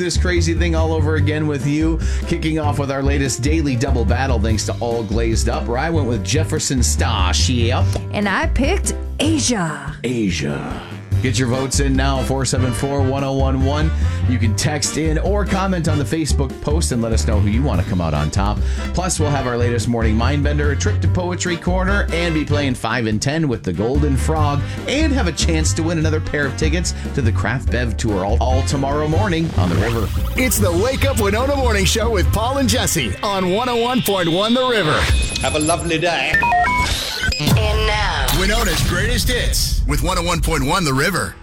this crazy thing all over again with you. Kicking off with our latest daily double battle thanks to All Glazed Up, where I went with Jefferson Starship. And I picked Asia. Get your votes in now, 474-1011. You can text in or comment on the Facebook post and let us know who you want to come out on top. Plus, we'll have our latest morning Mindbender, a trip to Poetry Corner, and be playing 5 and 10 with the Golden Frog, and have a chance to win another pair of tickets to the Craft Bev Tour all tomorrow morning on the River. It's the Wake Up Winona Morning Show with Paul and Jesse on 101.1 The River. Have a lovely day. And now, Winona's greatest hits with 101.1 The River.